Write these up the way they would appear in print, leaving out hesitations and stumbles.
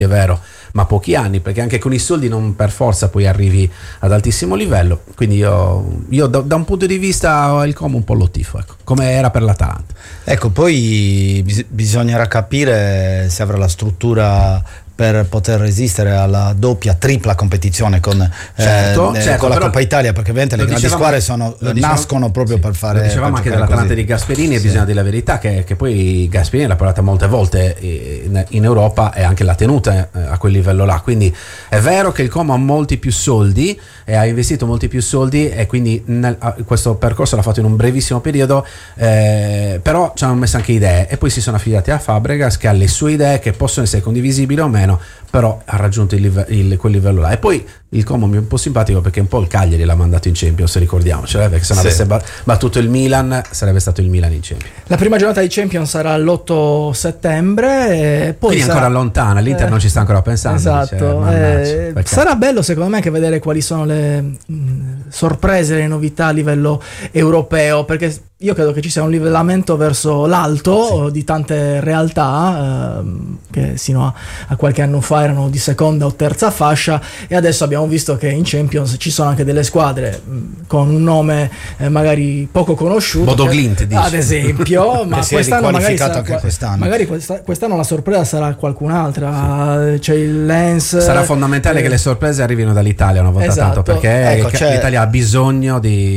è vero, ma pochi anni, perché anche con i soldi non per forza poi arrivi ad altissimo livello. Quindi io da un punto di vista il Como un po' lo tifo, ecco, come era per l'Atalanta. Ecco, poi bisognerà capire se avrà la struttura per poter resistere alla doppia, tripla competizione con la Coppa Italia, perché ovviamente le grandi squadre nascono proprio per fare. Lo dicevamo anche dell'Atalanta di Gasperini, e bisogna dire la verità che poi Gasperini l'ha portata molte volte in Europa e anche l'ha tenuta a quel livello là. Quindi è vero che il Como ha molti più soldi e ha investito molti più soldi, e quindi questo percorso l'ha fatto in un brevissimo periodo, però ci hanno messo anche idee, e poi si sono affidati a Fabregas, che ha le sue idee che possono essere condivisibili o meno, però ha raggiunto quel livello là. E poi il Como mi è un po' simpatico perché un po' il Cagliari l'ha mandato in Champions, ricordiamocelo, perché se non avesse battuto il Milan sarebbe stato il Milan in Champions. La prima giornata di Champions sarà l'8 settembre, e poi quindi ancora lontana, l'Inter non ci sta ancora pensando. Esatto, sarà bello secondo me anche vedere quali sono le sorprese, le novità a livello europeo, perché io credo che ci sia un livellamento verso l'alto di tante realtà che sino a qualche anno fa erano di seconda o terza fascia, e adesso abbiamo visto che in Champions ci sono anche delle squadre con un nome magari poco conosciuto, Bodo Glimt, ad esempio, ma quest'anno magari quest'anno. Quest'anno la sorpresa sarà qualcun'altra, c'è il Lens. Sarà fondamentale che le sorprese arrivino dall'Italia una volta tanto, perché l'Italia ha bisogno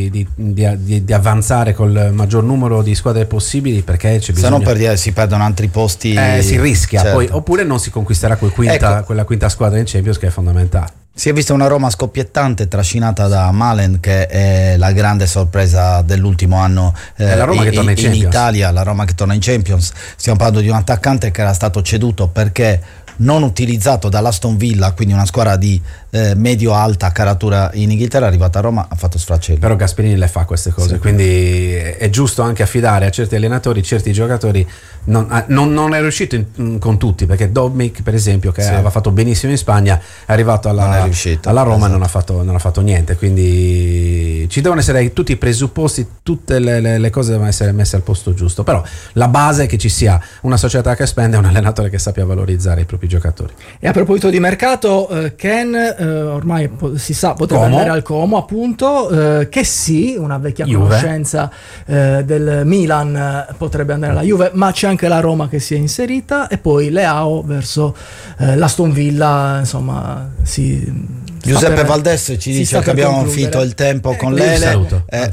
di avanzare col maggior numero di squadre possibili, perché c'è bisogno. Se no per dire si perdono altri posti, si rischia, poi, oppure non si conquisterà quella quinta squadra in Champions, che è fondamentale. Si è vista una Roma scoppiettante trascinata da Malen, che è la grande sorpresa dell'ultimo anno la Roma che torna in Italia, la Roma che torna in Champions. Stiamo parlando di un attaccante che era stato ceduto perché non utilizzato dall'Aston Villa, quindi una squadra di medio-alta caratura in Inghilterra, è arrivata a Roma, ha fatto sfracelli. Però Gasperini le fa queste cose, quindi è giusto anche affidare a certi allenatori, certi giocatori. Non è riuscito con tutti, perché Domic per esempio, che aveva fatto benissimo in Spagna, è arrivato alla Roma, esatto. e non ha fatto niente, quindi ci devono essere tutti i presupposti, tutte le cose devono essere messe al posto giusto, però la base è che ci sia una società che spende e un allenatore che sappia valorizzare i propri giocatori. E a proposito di mercato, Ken ormai si sa potrebbe andare al Como, appunto, che sì, una vecchia conoscenza del Milan, potrebbe andare alla Juve, ma c'è anche la Roma che si è inserita, e poi Leao verso l'Aston Villa, insomma. Giuseppe Valdés ci dice che abbiamo finito il tempo con Lele.